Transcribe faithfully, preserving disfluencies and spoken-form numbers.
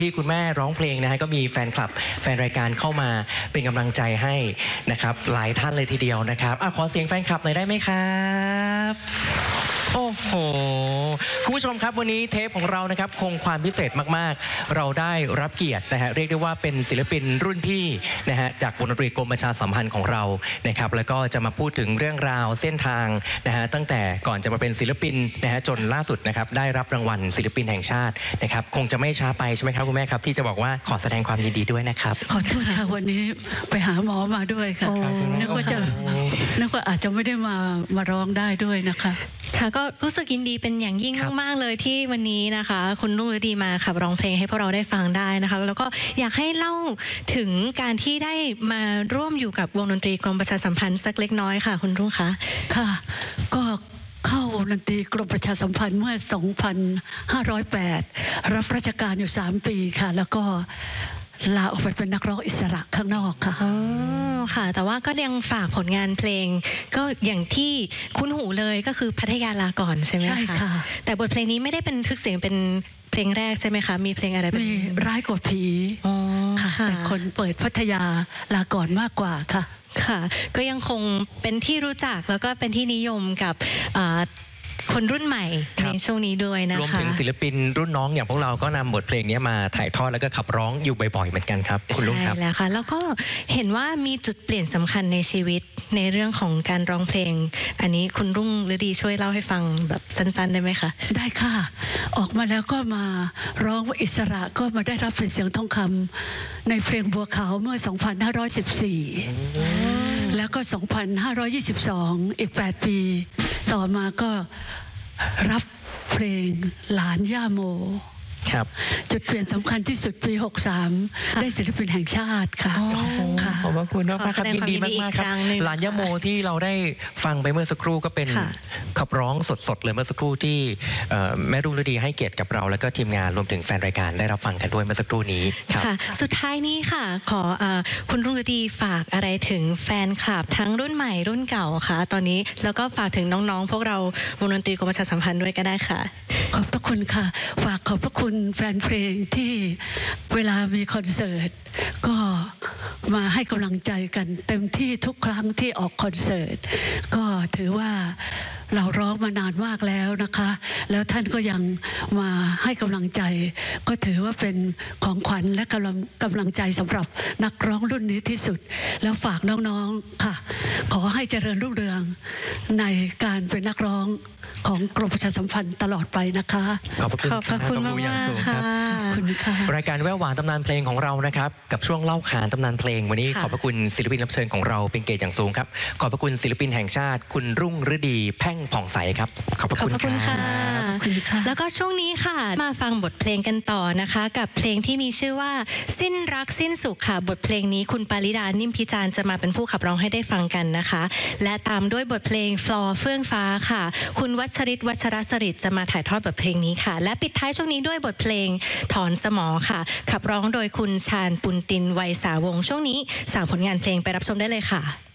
ที่คุณแม่ร้องเพลงนะฮะก็มีแฟนคลับแฟนรายการเข้ามาเป็นกำลังใจให้นะครับหลายท่านเลยทีเดียวนะครับอ่ะขอเสียงแฟนคลับหน่อยได้ไหมครับโอ้โหคุณผู้ชมครับวันนี้เทปของเรานะครับคงความพิเศษมากๆเราได้รับเกียรตินะฮะเรียกได้ว่าเป็นศิลปินรุ่นพี่นะฮะจากวงดนตรีกรมประชาสัมพันธ์ของเรานะครับแล้วก็จะมาพูดถึงเรื่องราวเส้นทางนะฮะตั้งแต่ก่อนจะมาเป็นศิลปินนะฮะจนล่าสุดนะครับได้รับรางวัลศิลปินแห่งชาตินะครับคงจะไม่ช้าไปใช่ไหมครับคุณแม่ครับที่จะบอกว่าขอแสดงความยินดีด้วยนะครับขอโทษค่ะวันนี้ไปหาหมอมาด้วยค่ะนึกว่าจะนึกว่าอาจจะไม่ได้มามาร้องได้ด้วยนะคะค่ะก็รู้สึกยินดีเป็นอย่างยิ่งมากๆเลยที่วันนี้นะคะคุณรุ่งฤดีมาขับร้องเพลงให้พวกเราได้ฟังได้นะคะแล้วก็อยากให้เล่าถึงการที่ได้มาร่วมอยู่กับวงดนตรีกรมประชาสัมพันธ์สักเล็กน้อยค่ะคุณรุ่งคะค่ะก็เข้าวงดนตรีกรมประชาสัมพันธ์เมื่อสองพันห้าร้อยแปดรับราชการอยู่สามปีค่ะแล้วก็ลาออกไปเป็นนักร้องอิสระข้างนอกค่ะอ๋อค่ะแต่ว่าก็ยังฝากผลงานเพลงก็อย่างที่คุ้นหูเลยก็คือพัทยาลาก่อนใช่ไหมคะใช่ค่ะแต่บทเพลงนี้ไม่ได้เป็นทึกเสียงเป็นเพลงแรกใช่ไหมคะมีเพลงอะไรมีร้ายกว่าผีค่ะแต่คนเปิดพัทยาลาก่อนมากกว่าค่ะค่ะก็ยังคงเป็นที่รู้จักแล้วก็เป็นที่นิยมกับคนรุ่นใหม่ในช่วงนี้ด้วยนะคะรวมถึงศิลปินรุ่นน้องอย่างพวกเราก็นำบทเพลงนี้มาถ่ายทอดแล้วก็ขับร้องอยู่บ่อยๆเหมือนกันครับคุณลุงครับใช่แล้วค่ะแล้วก็เห็นว่ามีจุดเปลี่ยนสำคัญในชีวิตในเรื่องของการร้องเพลงอันนี้คุณรุ่งฤดีช่วยเล่าให้ฟังแบบสั้นๆได้ไหมคะได้ค่ะออกมาแล้วก็มาร้องอิสระก็มาได้รับเป็นเสียงทองคำในเพลงบัวขาวเมื่อสองพันห้าร้อยสิบสี่แล้วก็สองพันห้าร้อยยี่สิบสองอีกแปดปีต่อมาก็รับเพลงหลานย่าโมครับจุดเปลี่ยนสำคัญที่สุดปีหกสามได้ศิลปินแห่งชาติค่ะขอบคุณมากครับยินดีมากๆครับหลานย่าโมที่เราได้ฟังไปเมื่อสักครู่ก็เป็นขับร้องสดๆเลยเมื่อสักครู่ที่แม่รุ่งฤดีให้เกียรติกับเราแล้วก็ทีมงานรวมถึงแฟนรายการได้รับฟังกันด้วยเมื่อสักครู่นี้ค่ะสุดท้ายนี้ค่ะขอคุณรุ่งฤดีฝากอะไรถึงแฟนคลับทั้งรุ่นใหม่รุ่นเก่าค่ะตอนนี้แล้วก็ฝากถึงน้องๆพวกเราวงดนตรีกรมประชาสัมพันธ์ด้วยก็ได้ค่ะขอบพระคุณค่ะฝากขอบพระคุณแฟนเพลงที่เวลามีคอนเสิร์ตก็มาให้กำลังใจกันเต็มที่ทุกครั้งที่ออกคอนเสิร์ตก็ถือว่าเราร้องมานานมากแล้วนะคะแล้วท่านก็ยังมาให้กำลังใจก็ถือว่าเป็นของขวัญและกำลังกำลังใจสำหรับนักร้องรุ่นนี้ที่สุดแล้วฝากน้องๆค่ะขอให้เจริญรุ่งเรืองในการเป็นนักร้องของกรมประชาสัมพันธ์ตลอดไปนะคะขอบพระคุณขอบคุณมากค่ะรายการแววหวานตำนานเพลงของเรานะครับกับช่วงเล่าขานตำนานเพลงวันนี้ขอบพระคุณศิลปินรับเชิญของเราเป็นเกียรติอย่างสูงครับขอบพระคุณศิลปินแห่งชาติคุณรุ่งฤดีแพ่งผ่องใสครับขอบพระคุณค่ะแล้วก็ช่วงนี้ค่ะมาฟังบทเพลงกันต่อนะคะกับเพลงที่มีชื่อว่าสิ้นรักสิ้นสุขค่ะบทเพลงนี้คุณปาริดานิ่มพิจารณ์จะมาเป็นผู้ขับร้องให้ได้ฟังกันนะคะและตามด้วยบทเพลงฟลอร์เฟื่องฟ้าค่ะคุณวัชริศวัชรสฤษดิ์จะมาถ่ายทอดบทเพลงนี้ค่ะและปิดท้ายช่วงนี้ด้วยบทเพลงถอนสมอค่ะขับร้องโดยคุณชาญปุณตินไวยสาวงช่วงนี้สั่งผลงานเพลงไปรับชมได้เลยค่ะ